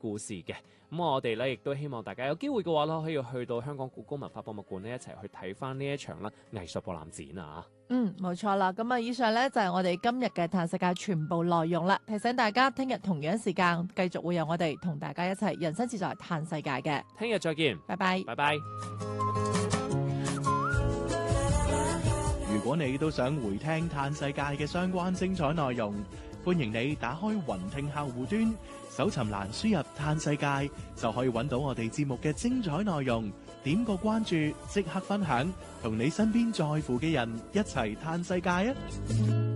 故事嘅。咁我哋咧亦都希望大家有機會嘅話咧，可以去到香港故宮文化博物館呢，一齊去睇翻呢一場啦藝術博覽展啊！ 冇錯啦。咁啊，以上咧就係我哋今日嘅嘆世界全部內容啦。提醒大家，聽日同樣時間繼續會有我哋同大家一齊人生自在嘆世界嘅。 聽日再見， 拜拜， 拜拜。 如果你都想回聽嘆世界嘅相關精彩內容，歡迎你打開雲聽客戶端，搜尋欄輸入嘆世界，就可以揾到我哋節目嘅精彩內容。點個關注，即刻分享，同你身邊在乎嘅人一齊嘆世界啊！